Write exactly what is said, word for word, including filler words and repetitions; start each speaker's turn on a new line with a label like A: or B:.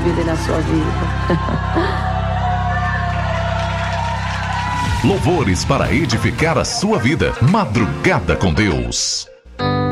A: vida e na sua vida.
B: Louvores para edificar a sua vida. Madrugada com Deus.